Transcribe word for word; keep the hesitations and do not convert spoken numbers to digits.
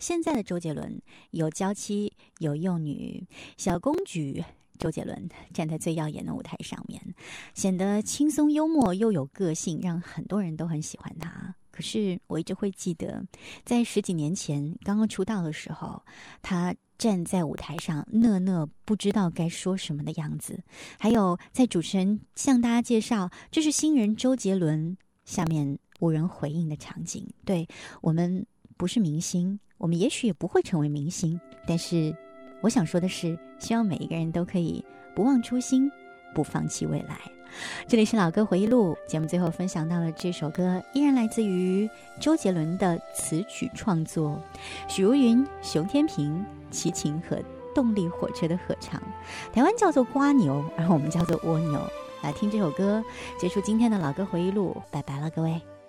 现在的周杰伦有娇妻，有幼女，小公举。周杰伦站在最耀眼的舞台上面，显得轻松幽默又有个性，让很多人都很喜欢他。可是我一直会记得，在十几年前刚刚出道的时候，他站在舞台上讷讷不知道该说什么的样子，还有在主持人向大家介绍这是新人周杰伦，下面无人回应的场景。对，我们不是明星，我们也许也不会成为明星，但是我想说的是，希望每一个人都可以不忘初心，不放弃未来。这里是老歌回忆录，节目最后分享到了这首歌，依然来自于周杰伦的词曲创作，许茹芸、熊天平、齐秦和动力火车的合唱，台湾叫做瓜牛，而我们叫做蜗牛。来听这首歌，结束今天的老歌回忆录，拜拜了各位。